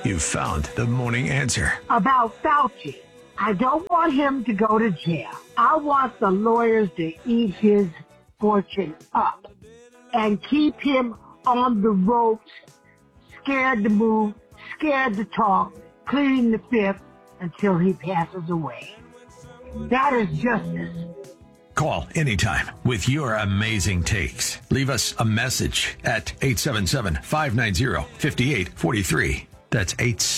You've found the morning answer. About Fauci. I don't want him to go to jail. I want the lawyers to eat his fortune up and keep him on the ropes, scared to move, scared to talk, pleading the fifth until he passes away. That is justice. Call anytime with your amazing takes. Leave us a message at 877-590-5843. That's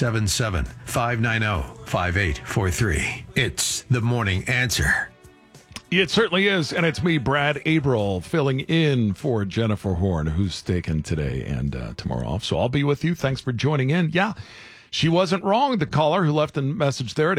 877-590-5843. It's the morning answer. It certainly is, and it's me, Brad Abril, filling in for Jennifer Horn, who's taken today and tomorrow off. So I'll be with you. Thanks for joining in. Yeah, she wasn't wrong, the caller who left a message there at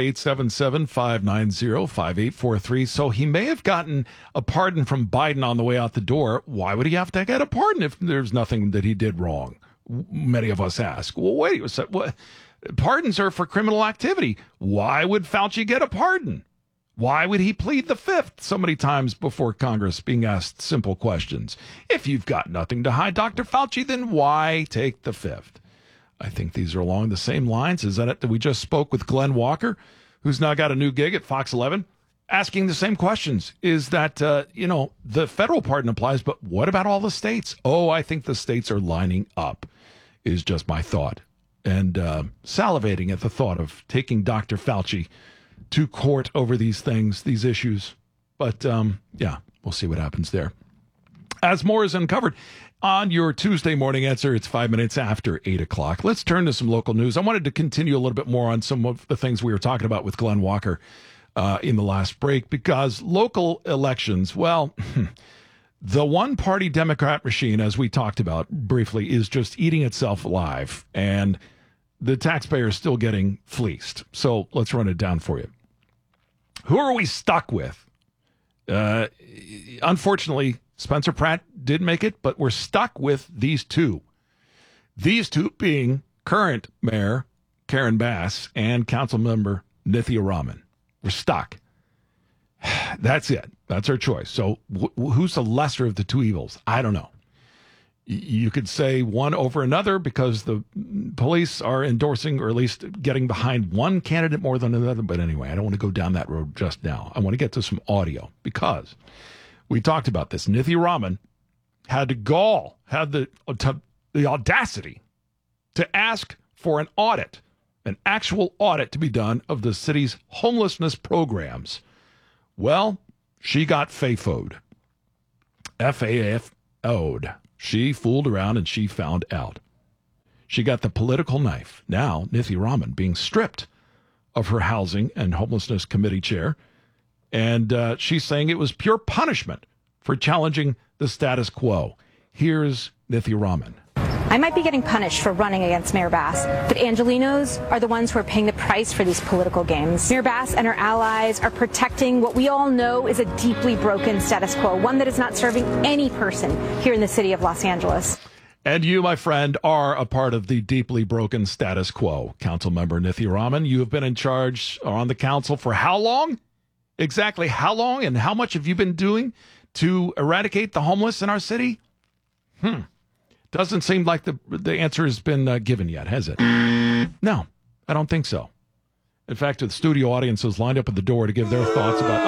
877-590-5843. So he may have gotten a pardon from Biden on the way out the door. Why would he have to get a pardon if there's nothing that he did wrong? Many of us ask, well, wait, what? Pardons are for criminal activity. Why would Fauci get a pardon? Why would he plead the fifth so many times before Congress being asked simple questions? If you've got nothing to hide, Dr. Fauci, then why take the fifth? I think these are along the same lines as that we just spoke with Glenn Walker, who's now got a new gig at Fox 11, asking the same questions. Is that, the federal pardon applies, but what about all the states? Oh, I think the states are lining up, is just my thought. And salivating at the thought of taking Dr. Fauci to court over these things, these issues. But, we'll see what happens there. As more is uncovered on your Tuesday morning answer, it's 5 minutes after 8 o'clock. Let's turn to some local news. I wanted to continue a little bit more on some of the things we were talking about with Glenn Walker in the last break, because local elections, well, the one-party Democrat machine, as we talked about briefly, is just eating itself alive, and the taxpayer is still getting fleeced. So let's run it down for you. Who are we stuck with? Unfortunately, Spencer Pratt did make it, but we're stuck with these two. These two being current Mayor Karen Bass and Council Member Nithya Raman. We're stuck. That's it. That's our choice. So who's the lesser of the two evils? I don't know. You could say one over another because the police are endorsing or at least getting behind one candidate more than another. But anyway, I don't want to go down that road just now. I want to get to some audio because we talked about this. Nithya Raman had the audacity to ask for an audit, an actual audit to be done of the city's homelessness programs. Well, she got FAFO'd. F-A-F-O'd. She fooled around and she found out. She got the political knife. Now, Nithya Raman being stripped of her housing and homelessness committee chair. And she's saying it was pure punishment for challenging the status quo. Here's Nithya Raman. I might be getting punished for running against Mayor Bass, but Angelenos are the ones who are paying the price for these political games. Mayor Bass and her allies are protecting what we all know is a deeply broken status quo, one that is not serving any person here in the city of Los Angeles. And you, my friend, are a part of the deeply broken status quo. Councilmember Nithya Raman, you have been in charge on the council for how long? Exactly how long, and how much have you been doing to eradicate the homeless in our city? Doesn't seem like the answer has been given yet, has it? No, I don't think so. In fact, the studio audience is lined up at the door to give their thoughts about,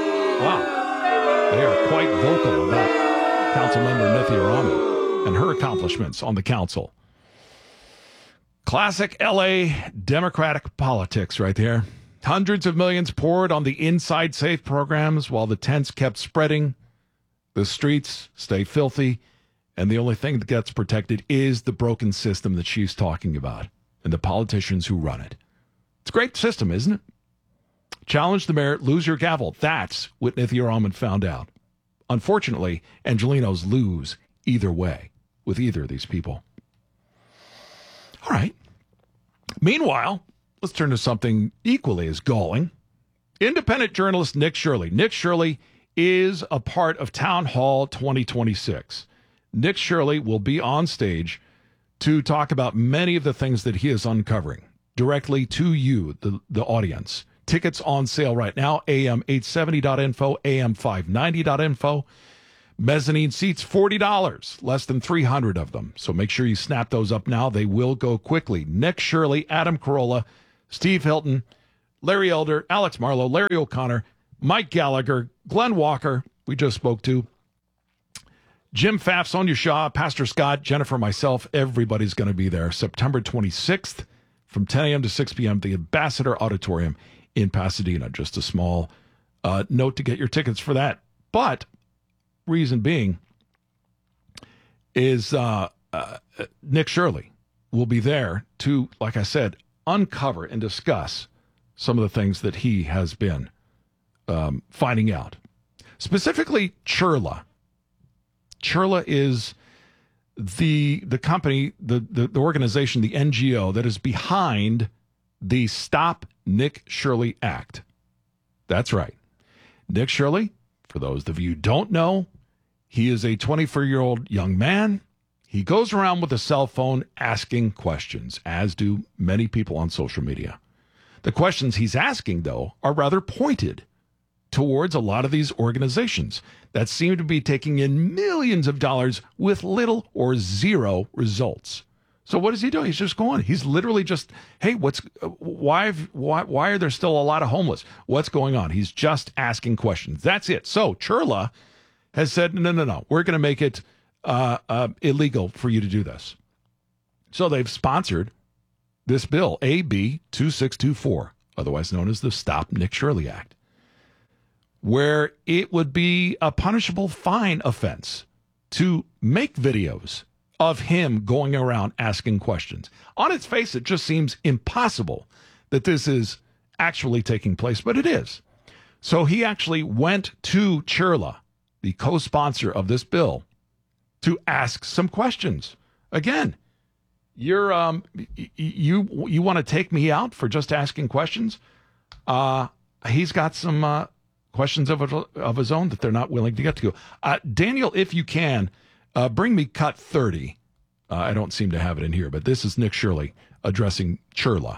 they are quite vocal about Councilmember Nithya Raman and her accomplishments on the council. Classic L.A. Democratic politics right there. Hundreds of millions poured on the Inside Safe programs while the tents kept spreading. The streets stay filthy. And the only thing that gets protected is the broken system that she's talking about and the politicians who run it. It's a great system, isn't it? Challenge the mayor, lose your gavel. That's what Nithya Raman found out. Unfortunately, Angelenos lose either way with either of these people. All right. Meanwhile, let's turn to something equally as galling. Independent journalist Nick Shirley. Nick Shirley is a part of Town Hall 2026. Nick Shirley will be on stage to talk about many of the things that he is uncovering directly to you, the audience. Tickets on sale right now, am870.info, am590.info. Mezzanine seats, $40, less than 300 of them. So make sure you snap those up now. They will go quickly. Nick Shirley, Adam Carolla, Steve Hilton, Larry Elder, Alex Marlowe, Larry O'Connor, Mike Gallagher, Glenn Walker, we just spoke to, Jim Pfaff, Sonia Shaw, Pastor Scott, Jennifer, myself, everybody's going to be there. September 26th from 10 a.m. to 6 p.m. the Ambassador Auditorium in Pasadena. Just a small note to get your tickets for that. But reason being is Nick Shirley will be there to, like I said, uncover and discuss some of the things that he has been finding out. Specifically, Chirla. Chirla is the company, the organization, the NGO that is behind the Stop Nick Shirley Act. That's right. Nick Shirley, for those of you who don't know, he is a 24-year-old young man. He goes around with a cell phone asking questions, as do many people on social media. The questions he's asking, though, are rather pointed towards a lot of these organizations that seem to be taking in millions of dollars with little or zero results. So what is he doing? He's just going. He's literally just, hey, why are there still a lot of homeless? What's going on? He's just asking questions. That's it. So Chirla has said, no. We're going to make it illegal for you to do this. So they've sponsored this bill, AB 2624, otherwise known as the Stop Nick Shirley Act, where it would be a punishable fine offense to make videos of him going around asking questions. On its face, it just seems impossible that this is actually taking place, but it is. So he actually went to Chirla, the co-sponsor of this bill, to ask some questions. Again, you want to take me out for just asking questions? He's got some questions of his own that they're not willing to get to. Daniel, if you can, bring me cut 30. I don't seem to have it in here, but this is Nick Shirley addressing Chirla.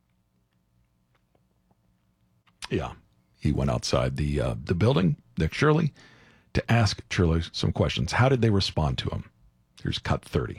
Yeah, he went outside the building, Nick Shirley, to ask Chirla some questions. How did they respond to him? Here's cut 30.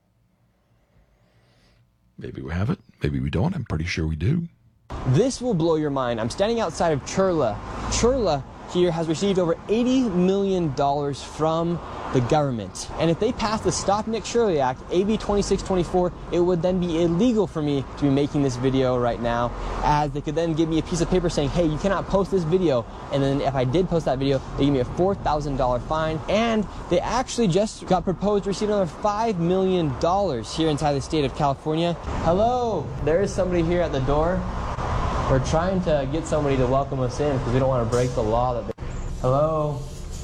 Maybe we have it. Maybe we don't. I'm pretty sure we do. This will blow your mind. I'm standing outside of Chirla. Chirla here has received over $80 million from the government. And if they pass the Stop Nick Shirley Act, AB 2624, it would then be illegal for me to be making this video right now, as they could then give me a piece of paper saying, hey, you cannot post this video. And then if I did post that video, they give me a $4,000 fine. And they actually just got proposed to receive another $5 million here inside the state of California. Hello, there is somebody here at the door. We're trying to get somebody to welcome us in because we don't want to break the law. Hello?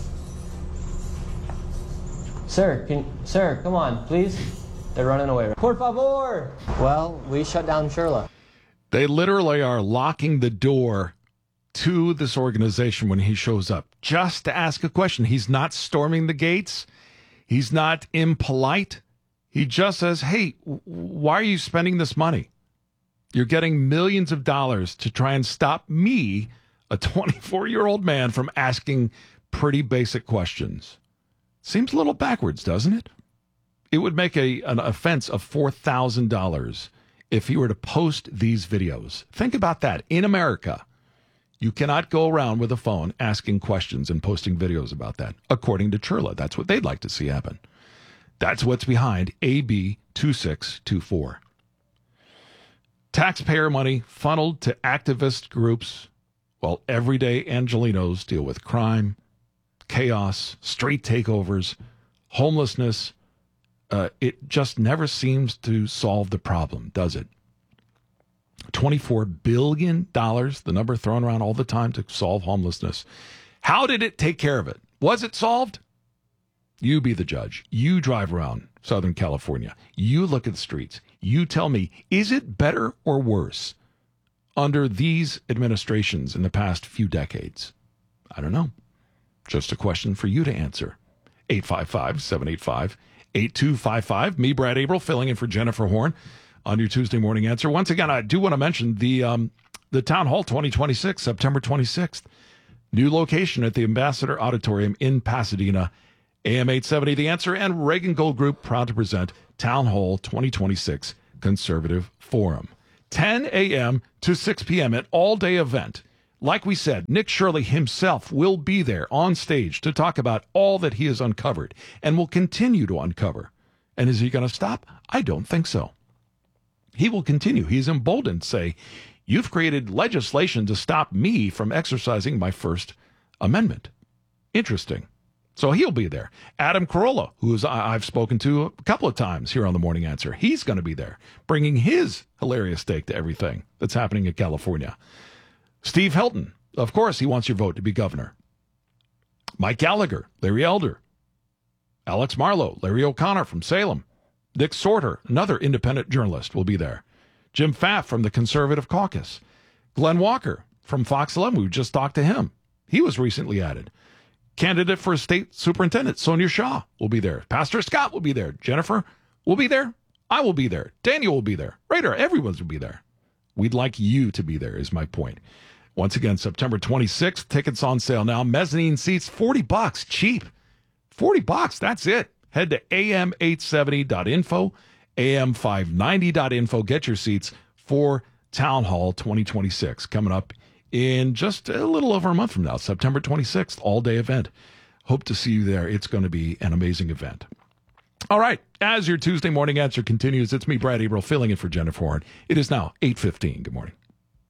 Sir, come on, please. They're running away. Por favor! Well, we shut down Chirla. They literally are locking the door to this organization when he shows up just to ask a question. He's not storming the gates. He's not impolite. He just says, hey, why are you spending this money? You're getting millions of dollars to try and stop me, a 24-year-old man, from asking pretty basic questions. Seems a little backwards, doesn't it? It would make an offense of $4,000 if he were to post these videos. Think about that. In America, you cannot go around with a phone asking questions and posting videos about that. According to Chirla, that's what they'd like to see happen. That's what's behind AB 2624. Taxpayer money funneled to activist groups while everyday Angelenos deal with crime, chaos, street takeovers, homelessness. It just never seems to solve the problem, does it? $24 billion, the number thrown around all the time to solve homelessness. How did it take care of it? Was it solved? You be the judge. You drive around Southern California. You look at the streets. You tell me, is it better or worse under these administrations in the past few decades? I don't know. Just a question for you to answer. 855-785-8255. Me, Brad Averill, filling in for Jennifer Horn on your Tuesday morning answer. Once again, I do want to mention the Town Hall 2026, September 26th. New location at the Ambassador Auditorium in Pasadena. AM 870 The Answer and Reagan Gold Group proud to present Town Hall 2026 Conservative Forum. 10 a.m. to 6 p.m. an all-day event. Like we said, Nick Shirley himself will be there on stage to talk about all that he has uncovered and will continue to uncover. And is he going to stop? I don't think so. He will continue. He's emboldened to say, you've created legislation to stop me from exercising my First Amendment. Interesting. So he'll be there. Adam Carolla, who I've spoken to a couple of times here on The Morning Answer, he's going to be there, bringing his hilarious take to everything that's happening in California. Steve Helton, of course, he wants your vote to be governor. Mike Gallagher, Larry Elder, Alex Marlowe, Larry O'Connor from Salem, Dick Sorter, another independent journalist, will be there. Jim Pfaff from the Conservative Caucus. Glenn Walker from Fox 11, we just talked to him. He was recently added. Candidate for state superintendent, Sonia Shaw, will be there. Pastor Scott will be there. Jennifer will be there. I will be there. Daniel will be there. Radar, everyone's will be there. We'd like you to be there, is my point. Once again, September 26th, tickets on sale now. Mezzanine seats, $40, cheap. $40, that's it. Head to am870.info, am590.info. Get your seats for Town Hall 2026 coming up in just a little over a month from now, September 26th, all-day event. Hope to see you there. It's going to be an amazing event. All right, as your Tuesday Morning Answer continues, it's me, Brad Eberl, filling in for Jennifer Horn. It is now 8:15. Good morning.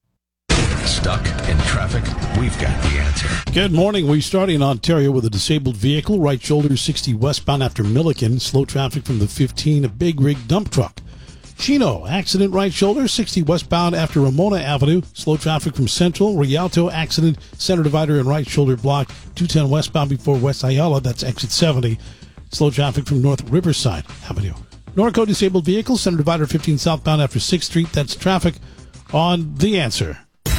Stuck in traffic? We've got the answer. Good morning. We start in Ontario with a disabled vehicle, right shoulder 60 westbound after Milliken. Slow traffic from the 15, a big rig dump truck. Chino, accident right shoulder, 60 westbound after Ramona Avenue. Slow traffic from Central. Rialto, accident, center divider and right shoulder block. 210 westbound before West Ayala, that's exit 70. Slow traffic from North Riverside Avenue. Norco, disabled vehicle, center divider 15 southbound after 6th Street. That's traffic on The Answer.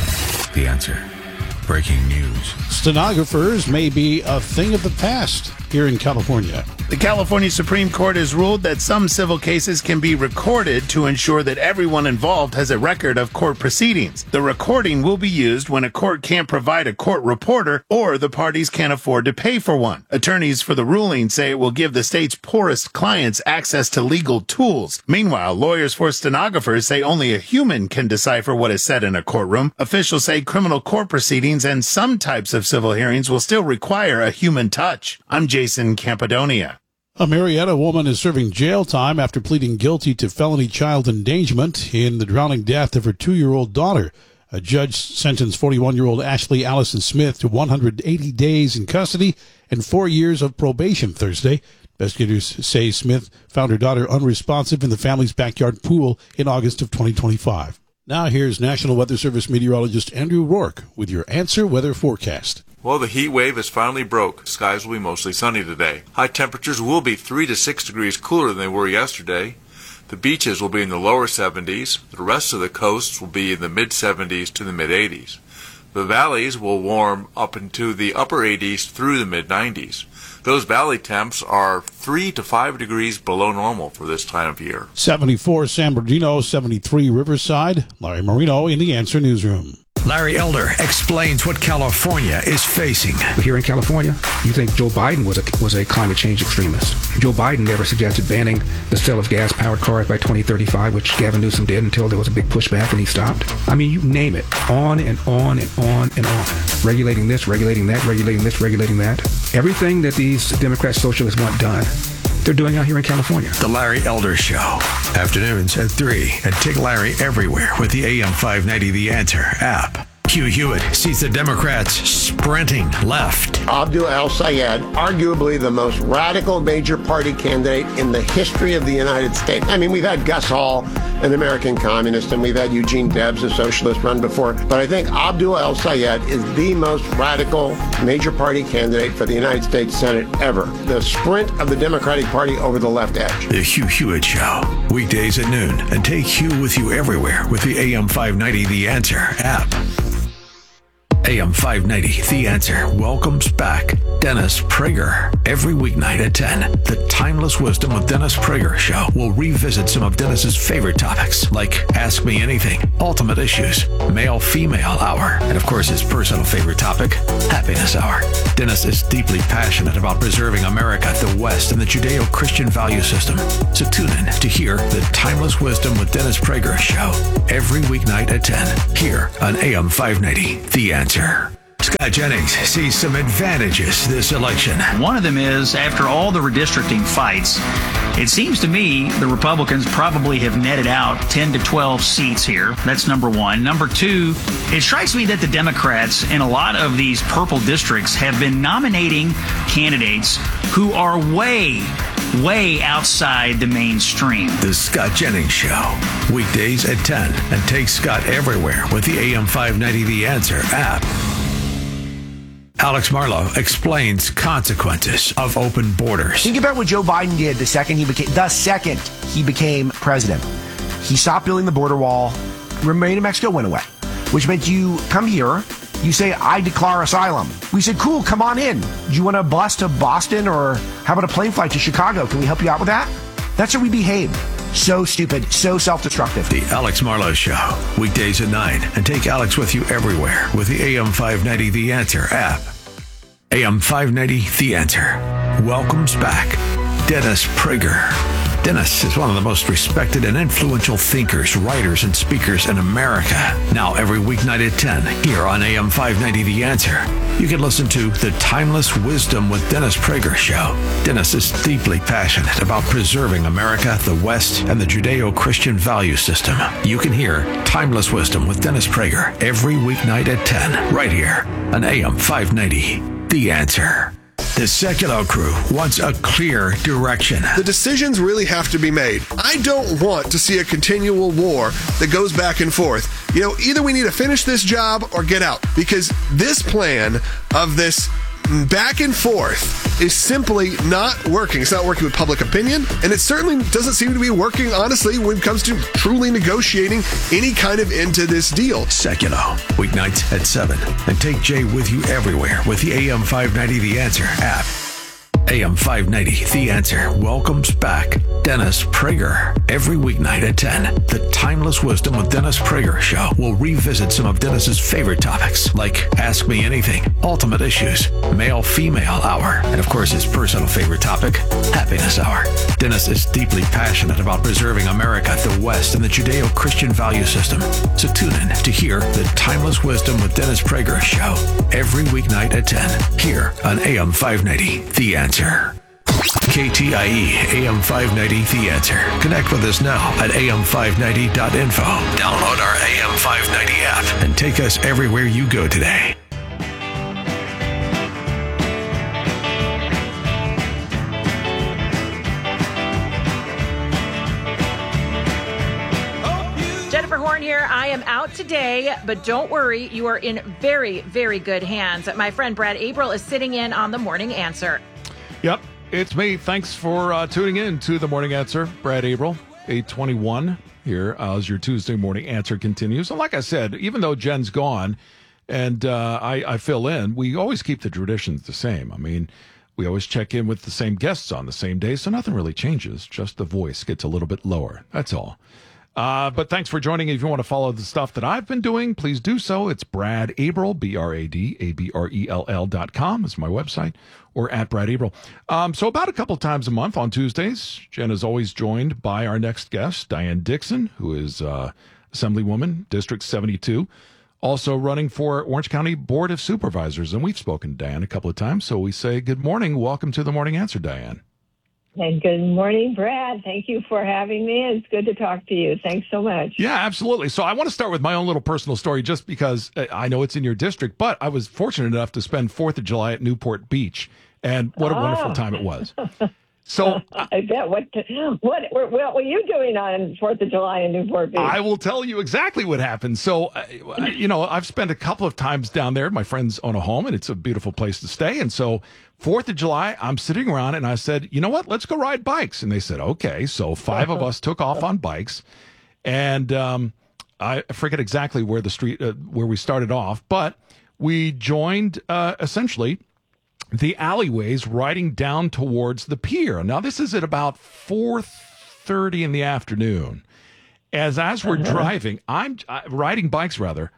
The Answer. Breaking news. Stenographers may be a thing of the past here in California. The California Supreme Court has ruled that some civil cases can be recorded to ensure that everyone involved has a record of court proceedings. The recording will be used when a court can't provide a court reporter or the parties can't afford to pay for one. Attorneys for the ruling say it will give the state's poorest clients access to legal tools. Meanwhile, lawyers for stenographers say only a human can decipher what is said in a courtroom. Officials say criminal court proceedings and some types of civil hearings will still require a human touch. I'm Jason Campodonia. A Marietta woman is serving jail time after pleading guilty to felony child endangerment in the drowning death of her 2-year-old daughter. A judge sentenced 41-year-old Ashley Allison Smith to 180 days in custody and 4 years of probation Thursday. Investigators say Smith found her daughter unresponsive in the family's backyard pool in August of 2025. Now here's National Weather Service meteorologist Andrew Rourke with your Answer Weather Forecast. Well, the heat wave has finally broke. Skies will be mostly sunny today. High temperatures will be 3 to 6 degrees cooler than they were yesterday. The beaches will be in the lower 70s. The rest of the coasts will be in the mid-70s to the mid-80s. The valleys will warm up into the upper 80s through the mid-90s. Those valley temps are 3 to 5 degrees below normal for this time of year. 74 San Bernardino, 73 Riverside. Larry Marino in the Answer Newsroom. Larry Elder explains what California is facing. Here in California, you think Joe Biden was a climate change extremist. Joe Biden never suggested banning the sale of gas-powered cars by 2035, which Gavin Newsom did until there was a big pushback and he stopped. I mean, you name it. On and on and on and on. Regulating this, regulating that, regulating this, regulating that. Everything that these Democrat socialists want done, they're doing out here in California. The Larry Elder Show. Afternoons at 3. And take Larry everywhere with the AM 590 The Answer app. Hugh Hewitt sees the Democrats sprinting left. Abdul El-Sayed, arguably the most radical major party candidate in the history of the United States. I mean, we've had Gus Hall, an American communist, and we've had Eugene Debs, a socialist, run before. But I think Abdul El-Sayed is the most radical major party candidate for the United States Senate ever. The sprint of the Democratic Party over the left edge. The Hugh Hewitt Show. Weekdays at noon. And take Hugh with you everywhere with the AM 590 The Answer app. AM 590, The Answer welcomes back Dennis Prager. Every weeknight at 10, the Timeless Wisdom with Dennis Prager show will revisit some of Dennis's favorite topics, like Ask Me Anything, Ultimate Issues, Male-Female Hour, and of course his personal favorite topic, Happiness Hour. Dennis is deeply passionate about preserving America, the West, and the Judeo-Christian value system. So tune in to hear the Timeless Wisdom with Dennis Prager show every weeknight at 10 here on AM 590, The Answer. Scott Jennings sees some advantages this election. One of them is, after all the redistricting fights, it seems to me the Republicans probably have netted out 10 to 12 seats here. That's number one. Number two, it strikes me that the Democrats in a lot of these purple districts have been nominating candidates who are way outside the mainstream. The Scott Jennings Show, weekdays at 10, and take Scott everywhere with the AM 590 The Answer app. Alex Marlow explains consequences of open borders. Think about what Joe Biden did the second he became president. He stopped building the border wall. Remain in Mexico went away, which meant you come here, you say, I declare asylum. We said, cool, come on in. Do you want a bus to Boston, or how about a plane flight to Chicago? Can we help you out with that? That's how we behave. So stupid, so self-destructive. The Alex Marlow Show, weekdays at 9, and take Alex with you everywhere with the AM 590 The Answer app. AM 590 The Answer welcomes back Dennis Prager. Dennis is one of the most respected and influential thinkers, writers, and speakers in America. Now every weeknight at 10 here on AM 590 The Answer, you can listen to the Timeless Wisdom with Dennis Prager show. Dennis is deeply passionate about preserving America, the West, and the Judeo-Christian value system. You can hear Timeless Wisdom with Dennis Prager every weeknight at 10 right here on AM 590 The Answer. The Secular crew wants a clear direction. The decisions really have to be made. I don't want to see a continual war that goes back and forth. Either we need to finish this job or get out, because this plan of this back and forth is simply not working. It's not working with public opinion, and it certainly doesn't seem to be working, honestly, when it comes to truly negotiating any kind of end to this deal. Secular, weeknights at 7, and take Jay with you everywhere with the AM 590 The Answer app. AM 590 The Answer welcomes back Dennis Prager. Every weeknight at 10, the Timeless Wisdom with Dennis Prager show will revisit some of Dennis's favorite topics, like Ask Me Anything, Ultimate Issues, Male-Female Hour, and of course his personal favorite topic, Happiness Hour. Dennis is deeply passionate about preserving America, the West, and the Judeo-Christian value system. So tune in to hear the Timeless Wisdom with Dennis Prager show every weeknight at 10 here on AM 590 The Answer. KTIE AM 590 The Answer. Connect with us now at am590.info. Download our AM 590 app and take us everywhere you go today. Jennifer Horn here. I am out today, but don't worry, you are in very, very good hands. My friend Brad Abril is sitting in on the Morning Answer. Yep, it's me. Thanks for tuning in to the Morning Answer. Brad Abril, 8:21 here as your Tuesday Morning Answer continues. And like I said, even though Jen's gone and I fill in, we always keep the traditions the same. I mean, we always check in with the same guests on the same day, so nothing really changes. Just the voice gets a little bit lower. That's all. But thanks for joining. If you want to follow the stuff that I've been doing, please do so. It's Brad Abril, BradAbrel.com is my website, or at Brad Abril. So about a couple times a month on Tuesdays, Jen is always joined by our next guest, Diane Dixon, who is Assemblywoman, District 72, also running for Orange County Board of Supervisors. And we've spoken to Diane a couple of times, so we say good morning. Welcome to the Morning Answer, Diane. And good morning, Brad. Thank you for having me. It's good to talk to you. Thanks so much. Yeah, absolutely. So I want to start with my own little personal story, just because I know it's in your district, but I was fortunate enough to spend 4th of July at Newport Beach, and what a wonderful time it was. So I bet. What were you doing on 4th of July in Newport Beach? I will tell you exactly what happened. So, I've spent a couple of times down there. My friends own a home, and it's a beautiful place to stay. And so 4th of July, I'm sitting around, and I said, you know what? Let's go ride bikes. And they said, okay. So 5 of us took off on bikes. And I forget exactly where the street, where we started off, but we joined essentially the alleyways riding down towards the pier. Now, this is at about 4:30 in the afternoon. As we're driving, I'm riding bikes,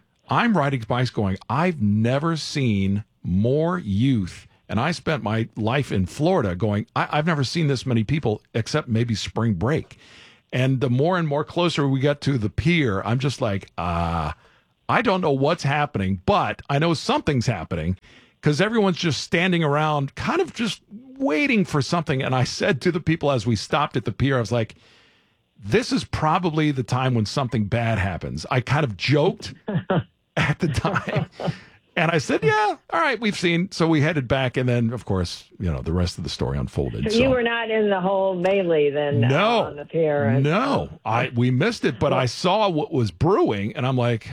going, I've never seen more youth. And I spent my life in Florida going, I've never seen this many people except maybe spring break. And the more and more closer we get to the pier, I'm just like, I don't know what's happening, but I know something's happening because everyone's just standing around kind of just waiting for something. And I said to the people as we stopped at the pier, I was like, this is probably the time when something bad happens. I kind of joked at the time. And I said, yeah, all right, we've seen. So we headed back. And then, of course, the rest of the story unfolded. So you were not in the whole melee then on the pier? No, we missed it. But I saw what was brewing. And I'm like,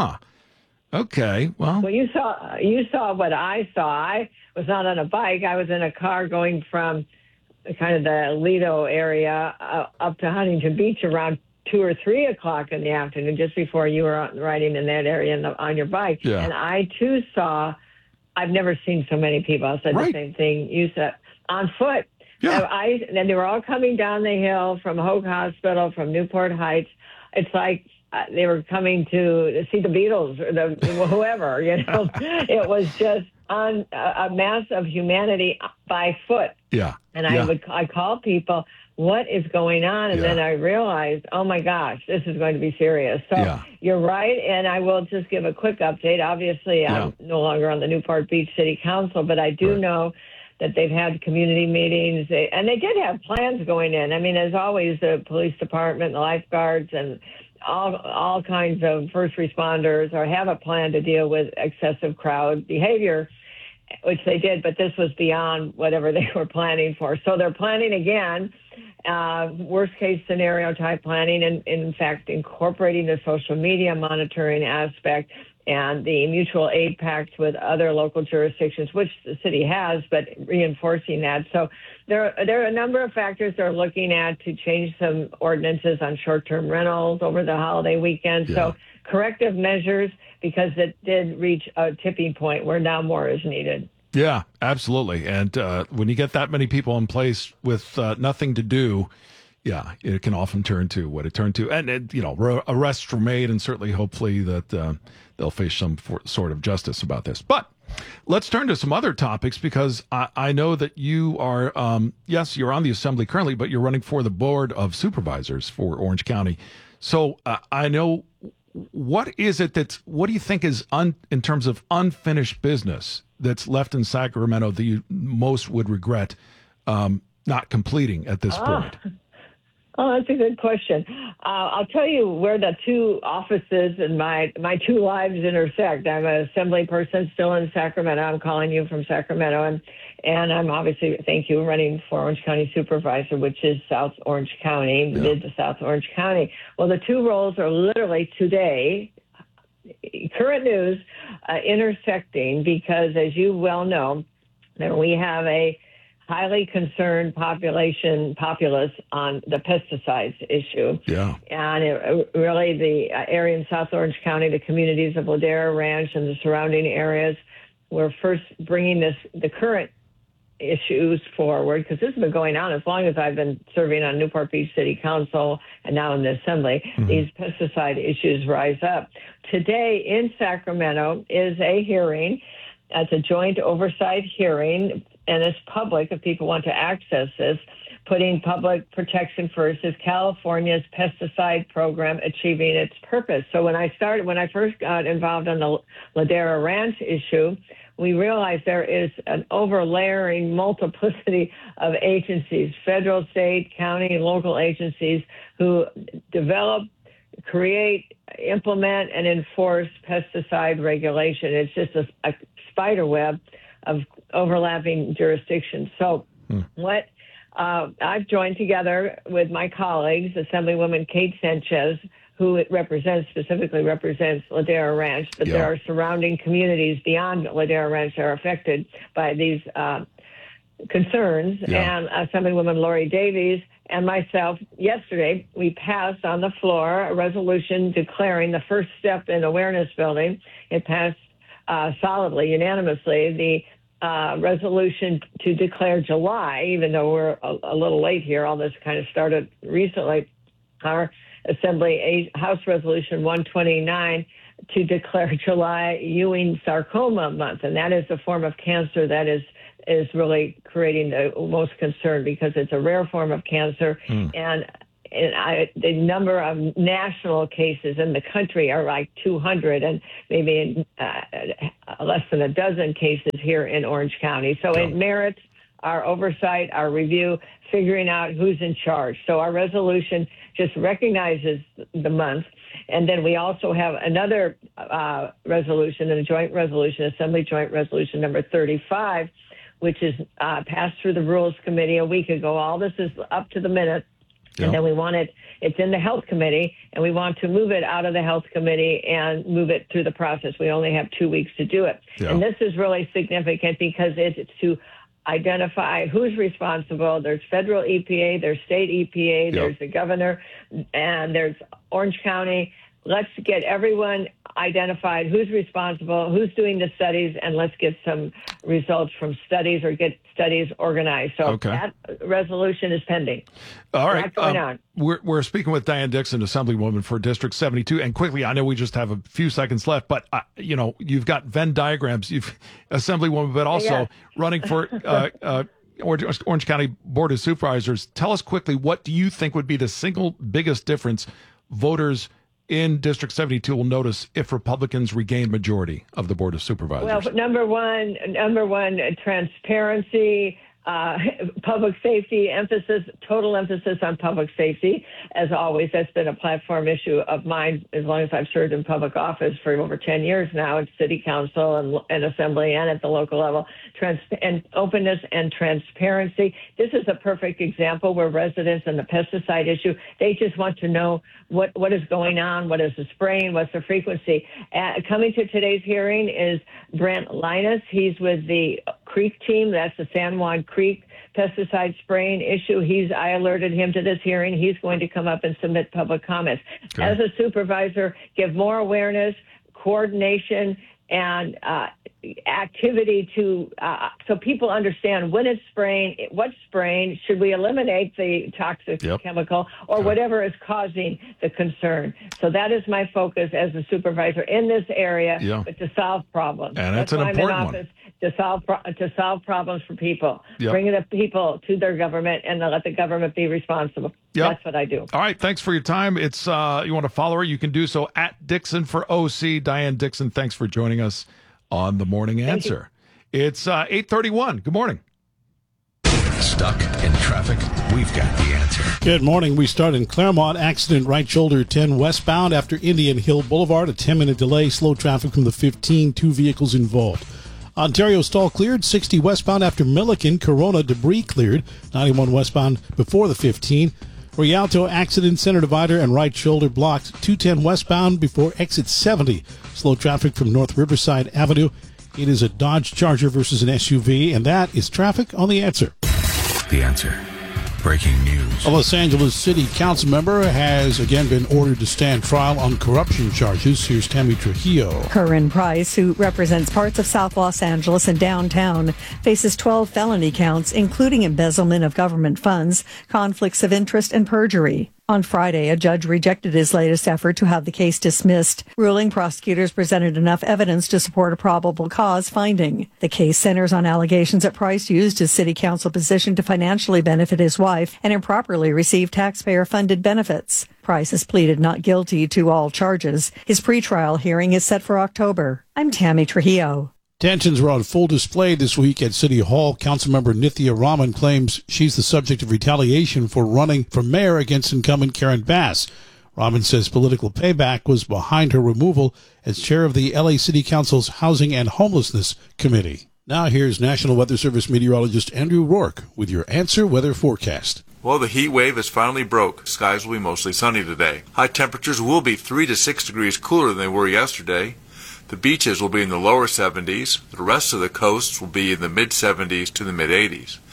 okay, well. Well, you saw what I saw. I was not on a bike. I was in a car going from kind of the Lido area up to Huntington Beach around 2 or 3 o'clock in the afternoon, just before you were riding in that area on your bike. Yeah. And I too saw, I've never seen so many people. I said the same thing you said, on foot. Yeah. And they were all coming down the hill from Hoag Hospital, from Newport Heights. It's like they were coming to see the Beatles or whoever, It was just on a mass of humanity by foot. Yeah. And I call people, what is going on? And then I realized, oh my gosh, this is going to be serious. So you're right. And I will just give a quick update. Obviously, I'm no longer on the Newport Beach City Council, but I do know that they've had community meetings, and they did have plans going in. I mean, as always, the police department, the lifeguards, and all kinds of first responders have a plan to deal with excessive crowd behavior, which they did, but this was beyond whatever they were planning for. So they're planning again, worst case scenario type planning, and in fact, incorporating the social media monitoring aspect and the mutual aid pacts with other local jurisdictions, which the city has, but reinforcing that. So there are a number of factors they're looking at to change some ordinances on short-term rentals over the holiday weekend. Yeah. So corrective measures, because it did reach a tipping point where now more is needed. Yeah, absolutely. And when you get that many people in place with nothing to do, it can often turn to what it turned to. And, arrests were made, and certainly, hopefully, that they'll face some sort of justice about this. But let's turn to some other topics, because I know that you are, yes, you're on the assembly currently, but you're running for the Board of Supervisors for Orange County. So I know, what do you think is, in terms of unfinished business that's left in Sacramento that you most would regret not completing at this point? Oh, that's a good question. I'll tell you where the two offices and my two lives intersect. I'm an assembly person still in Sacramento. I'm calling you from Sacramento, and I'm obviously, thank you, running for Orange County Supervisor, which is South Orange County, mid to South Orange County. Well, the two roles are literally today, current news, intersecting, because as you well know, that we have a highly concerned populace on the pesticides issue. Yeah. And really the area in South Orange County, the communities of Ladera Ranch and the surrounding areas, were first bringing the current issues forward, because this has been going on as long as I've been serving on Newport Beach City Council and now in the Assembly. Mm-hmm. These pesticide issues rise up. Today in Sacramento is a hearing. It's a joint oversight hearing, and it's public if people want to access this. Putting public protection first is California's pesticide program achieving its purpose. So when I first got involved on the Ladera Ranch issue, we realized there is an overlayering multiplicity of agencies, federal, state, county, local agencies, who develop, create, implement, and enforce pesticide regulation. It's just a spider web of overlapping jurisdictions. So what I've joined together with my colleagues, Assemblywoman Kate Sanchez, who specifically represents Ladera Ranch, but there are surrounding communities beyond Ladera Ranch that are affected by these concerns. Yeah. And Assemblywoman Lori Davies and myself, yesterday, we passed on the floor a resolution declaring the first step in awareness building. It passed solidly, unanimously, the resolution to declare July, even though we're a little late here, all this kind of started recently, our Assembly House Resolution 129 to declare July Ewing sarcoma month. And that is a form of cancer that is really creating the most concern because it's a rare form of cancer. And the number of national cases in the country are like 200 and maybe less than a dozen cases here in Orange County. So it merits our oversight, our review, figuring out who's in charge. So our resolution just recognizes the month. And then we also have another resolution, a joint resolution, Assembly Joint Resolution number 35, which is passed through the Rules Committee a week ago. All this is up to the minute. And then we want it's in the Health Committee, and we want to move it out of the Health Committee and move it through the process. We only have 2 weeks to do it. And this is really significant because it's to identify who's responsible. There's federal EPA, there's state EPA, there's the governor, and there's Orange County. Let's get everyone identified, who's responsible, who's doing the studies, and let's get some results from studies or get studies organized. So that resolution is pending. All right. Going on. We're speaking with Diane Dixon, Assemblywoman for District 72. And quickly, I know we just have a few seconds left, but, you've got Venn diagrams, you've Assemblywoman, but also running for Orange County Board of Supervisors. Tell us quickly, what do you think would be the single biggest difference voters in District 72 will notice if Republicans regain majority of the Board of Supervisors? Well, number one, transparency, public safety, total emphasis on public safety. As always, that's been a platform issue of mine as long as I've served in public office for over 10 years now at City Council and Assembly and at the local level. And openness and transparency. This is a perfect example where residents and the pesticide issue, they just want to know what is going on, what is the spraying, what's the frequency. Coming to today's hearing is Brent Linus. He's with the Creek team. That's the San Juan Creek pesticide spraying issue. I alerted him to this hearing. He's going to come up and submit public comments. As a supervisor, give more awareness, coordination, and activity so people understand when it's spraying, what's spraying, should we eliminate the toxic chemical or whatever is causing the concern. So that is my focus as a supervisor in this area, but to solve problems. And that's an important one. To solve problems for people, bringing the people to their government and let the government be responsible. That's what I do. All right. Thanks for your time. It's you want to follow her, you can do so at Dixon for OC. Diane Dixon, thanks for joining us on The Morning Answer. It's 8:31. Good morning. Stuck in traffic? We've got the answer. Good morning. We start in Claremont. Accident right shoulder 10 westbound after Indian Hill Boulevard. A 10-minute delay. Slow traffic from the 15. 2 vehicles involved. Ontario stall cleared. 60 westbound after Milliken. Corona debris cleared. 91 westbound before the 15. Rialto accident, center divider and right shoulder blocked. 210 westbound before exit 70. Slow traffic from North Riverside Avenue. It is a Dodge Charger versus an SUV, and that is traffic on The Answer. The Answer. Breaking news. A Los Angeles City Council member has again been ordered to stand trial on corruption charges. Here's Tammy Trujillo. Curran Price, who represents parts of South Los Angeles and downtown, faces 12 felony counts, including embezzlement of government funds, conflicts of interest, and perjury. On Friday, a judge rejected his latest effort to have the case dismissed, ruling prosecutors presented enough evidence to support a probable cause finding. The case centers on allegations that Price used his city council position to financially benefit his wife and improperly receive taxpayer-funded benefits. Price has pleaded not guilty to all charges. His pretrial hearing is set for October. I'm Tammy Trujillo. Tensions were on full display this week at City Hall. Councilmember Nithya Raman claims she's the subject of retaliation for running for mayor against incumbent Karen Bass. Raman says political payback was behind her removal as chair of the LA City Council's Housing and Homelessness Committee. Now here's National Weather Service meteorologist Andrew Rourke with your Answer Weather Forecast. Well, the heat wave has finally broke. Skies will be mostly sunny today. High temperatures will be 3 to 6 degrees cooler than they were yesterday. The beaches will be in the lower 70s. The rest of the coasts will be in the mid-70s to the mid-80s.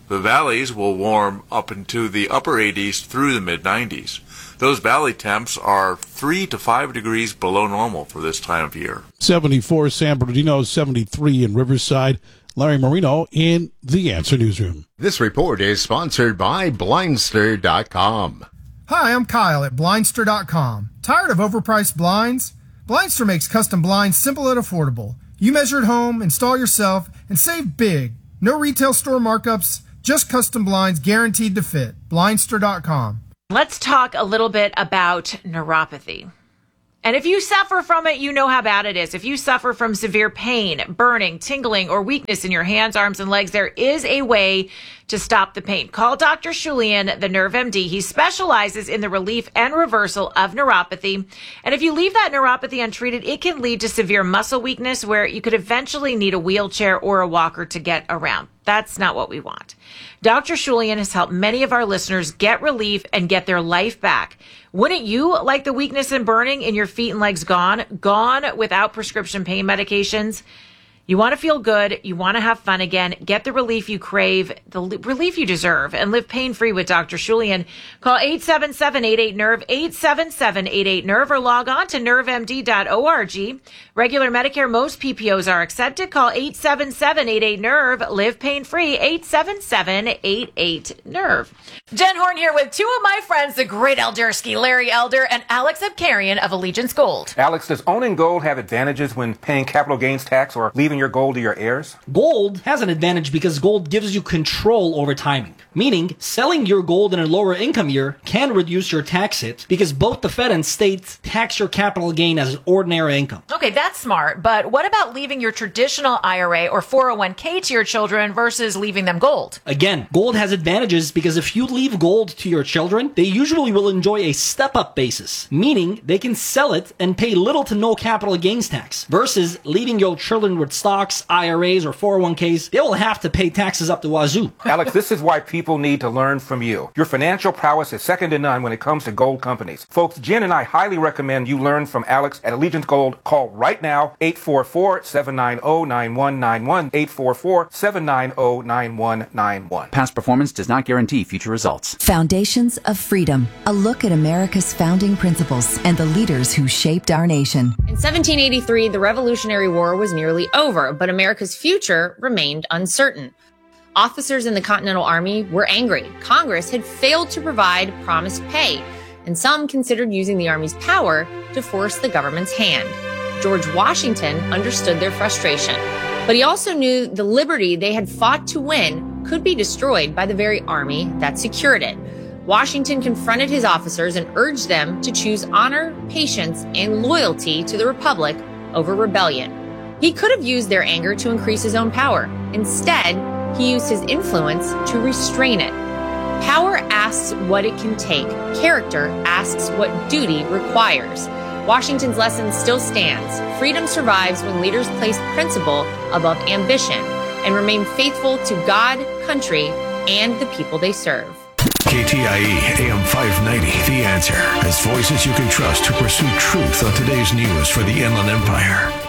The valleys will warm up into the upper 80s through the mid-90s. Those valley temps are 3 to 5 degrees below normal for this time of year. 74 San Bernardino, 73 in Riverside. Larry Marino in The Answer Newsroom. This report is sponsored by Blindster.com. Hi, I'm Kyle at Blindster.com. Tired of overpriced blinds? Blindster makes custom blinds simple and affordable. You measure at home, install yourself, and save big. No retail store markups, just custom blinds guaranteed to fit. Blindster.com. Let's talk a little bit about neuropathy. And if you suffer from it, you know how bad it is. If you suffer from severe pain, burning, tingling, or weakness in your hands, arms, and legs, there is a way to stop the pain. Call Dr. Shulian, the Nerve MD. He specializes in the relief and reversal of neuropathy. And if you leave that neuropathy untreated, it can lead to severe muscle weakness where you could eventually need a wheelchair or a walker to get around. That's not what we want. Dr. Shulian has helped many of our listeners get relief and get their life back. Wouldn't you like the weakness and burning in your feet and legs gone without prescription pain medications? You want to feel good. You want to have fun again. Get the relief you crave, the relief you deserve, and live pain-free with Dr. Shulian. Call 877-88-NERVE, 877-88-NERVE, or log on to nervemd.org. Regular Medicare, most PPOs are accepted. Call 877-88-NERVE. Live pain-free, 877-88-NERVE. Jen Horn here with two of my friends, the great Eldersky, Larry Elder, and Alex Abkarian of Allegiance Gold. Alex, does owning gold have advantages when paying capital gains tax or leaving your gold to your heirs? Gold has an advantage because gold gives you control over timing. Meaning, selling your gold in a lower income year can reduce your tax hit because both the Fed and states tax your capital gain as ordinary income. Okay, that's smart. But what about leaving your traditional IRA or 401k to your children versus leaving them gold? Again, gold has advantages because if you leave gold to your children, they usually will enjoy a step-up basis, meaning they can sell it and pay little to no capital gains tax, versus leaving your children with stocks, IRAs, or 401ks, they will have to pay taxes up the wazoo. Alex, this is why people need to learn from you. Your financial prowess is second to none when it comes to gold companies. Folks, Jen and I highly recommend you learn from Alex at Allegiance Gold. Call right now, 844-790-9191, 844-790-9191. Past performance does not guarantee future results. Foundations of Freedom, a look at America's founding principles and the leaders who shaped our nation. In 1783, the Revolutionary War was nearly over, but America's future remained uncertain. Officers in the Continental Army were angry. Congress had failed to provide promised pay, and some considered using the Army's power to force the government's hand. George Washington understood their frustration, but he also knew the liberty they had fought to win could be destroyed by the very army that secured it. Washington confronted his officers and urged them to choose honor, patience, and loyalty to the Republic over rebellion. He could have used their anger to increase his own power. Instead, he used his influence to restrain it. Power asks what it can take. Character asks what duty requires. Washington's lesson still stands. Freedom survives when leaders place principle above ambition and remain faithful to God, country, and the people they serve. KTIE AM 590, The Answer, has voices you can trust to pursue truth on today's news for the Inland Empire.